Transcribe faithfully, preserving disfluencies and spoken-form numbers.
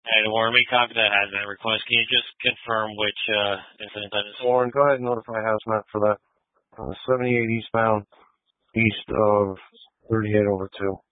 And Warren, we copy that hazmat request. Can you just confirm which uh, incident that is? Warren, go ahead and notify hazmat for that. Uh, seventy-eight eastbound, east of thirty-eight over two.